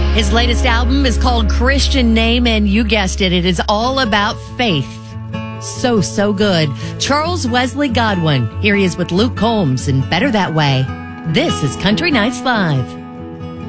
His latest album is called Christian Name, and you guessed it, it is all about faith. So good. Charles Wesley Godwin. Here he is with Luke Combs and Better That Way. This is Country Nights Live.